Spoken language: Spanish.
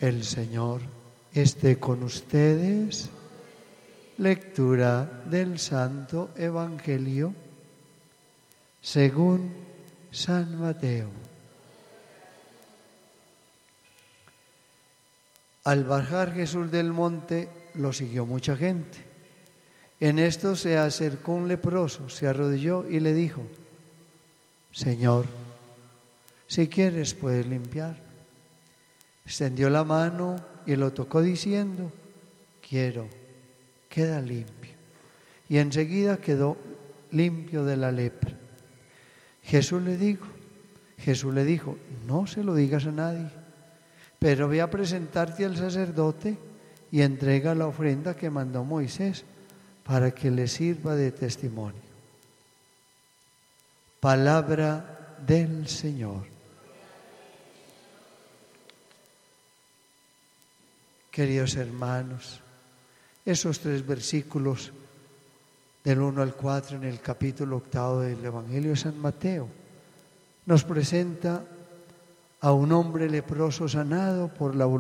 El Señor esté con ustedes. Lectura del Santo Evangelio según San Mateo. Al bajar Jesús del monte, lo siguió mucha gente. En esto se acercó un leproso, se arrodilló y le dijo: Señor, si quieres puedes limpiar. Extendió la mano y lo tocó diciendo: quiero, queda limpio. Y enseguida quedó limpio de la lepra. Jesús le dijo: no se lo digas a nadie, pero ve a presentarte al sacerdote y entrega la ofrenda que mandó Moisés para que le sirva de testimonio. Palabra del Señor. Queridos hermanos, esos 3 versículos del 1 al 4 en el capítulo 8 del Evangelio de San Mateo nos presenta a un hombre leproso sanado por la voluntad